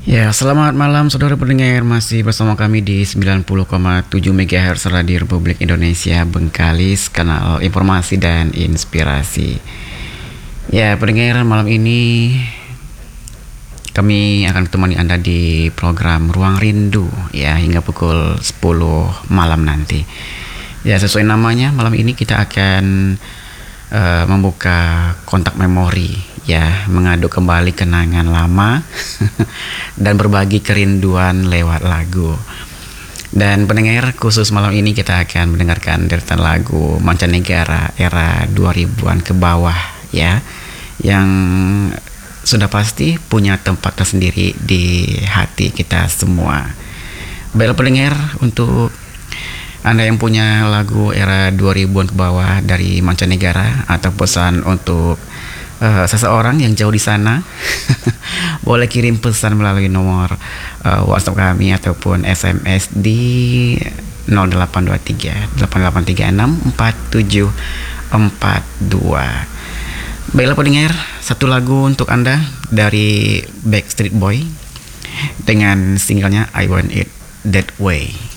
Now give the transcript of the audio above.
Ya, selamat malam saudara pendengar, masih bersama kami di 90,7 MHz Radio Republik Indonesia Bengkalis, kanal informasi dan inspirasi. Ya, pendengar, malam ini kami akan menemani Anda di program Ruang Rindu ya hingga pukul 10 malam nanti. Ya, sesuai namanya, malam ini kita akan membuka kontak memori ya, mengaduk kembali kenangan lama dan berbagi kerinduan lewat lagu. Dan pendengar, khusus malam ini kita akan mendengarkan deretan lagu mancanegara era 2000-an ke bawah ya, yang sudah pasti punya tempat tersendiri di hati kita semua. Baiklah pendengar, untuk Anda yang punya lagu era 2000-an ke bawah dari mancanegara atau pesan untuk seseorang yang jauh di sana, boleh kirim pesan melalui nomor WhatsApp kami ataupun SMS di 0823 8836 4742. Baiklah pendengar, satu lagu untuk Anda dari Backstreet Boy dengan singlenya I Want It That Way.